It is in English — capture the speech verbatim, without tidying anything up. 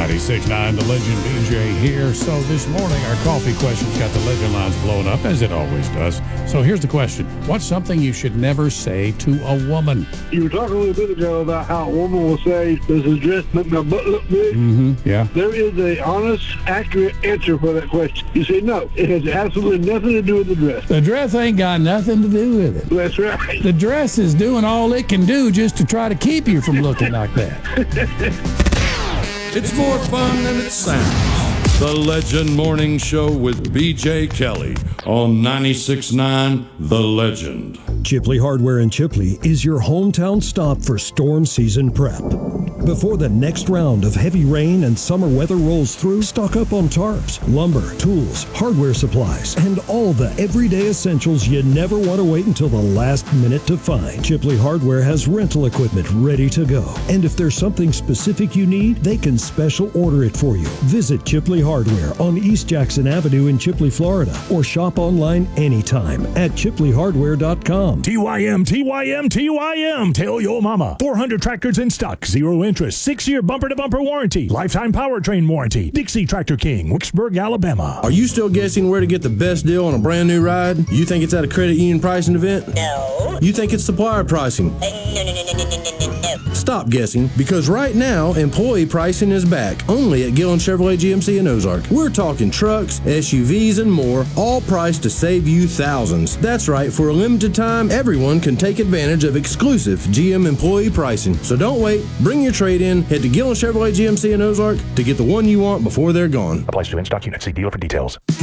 ninety-six point nine, The Legend B J here. So this morning, our coffee question's got the legend lines blown up, as it always does. So here's the question. What's something you should never say to a woman? You were talking a little bit ago about how a woman will say, does the dress make my butt look big? Mm-hmm, yeah. There is a honest, accurate answer for that question. You say, no, it has absolutely nothing to do with the dress. The dress ain't got nothing to do with it. That's right. The dress is doing all it can do just to try to keep you from looking like that. It's more fun than it sounds. The Legend Morning Show with B J Kelly on ninety-six point nine The Legend. Chipley Hardware in Chipley is your hometown stop for storm season prep. Before the next round of heavy rain and summer weather rolls through, stock up on tarps, lumber, tools, hardware supplies, and all the everyday essentials you never want to wait until the last minute to find. Chipley Hardware has rental equipment ready to go. And if there's something specific you need, they can special order it for you. Visit Chipley Hardware on East Jackson Avenue in Chipley, Florida, or shop online anytime at chipley hardware dot com. T Y M, T Y M, T Y M. Tell your mama. four hundred tractors in stock, zero interest, six-year bumper-to-bumper warranty, lifetime powertrain warranty. Dixie Tractor King, Wicksburg, Alabama. Are you still guessing where to get the best deal on a brand new ride? You think it's at a credit union pricing event? No. You think it's supplier pricing? Uh, no, no, no, no, no, no, no, no. Stop guessing, because right now, employee pricing is back, only at Gillen Chevrolet G M C in Ozark. We're talking trucks, S U Vs, and more, all priced to save you thousands. That's right, for a limited time, everyone can take advantage of exclusive G M employee pricing. So don't wait, bring your trade-in, head to Gillen Chevrolet G M C in Ozark to get the one you want before they're gone. Applies to in-stock units. See dealer for details.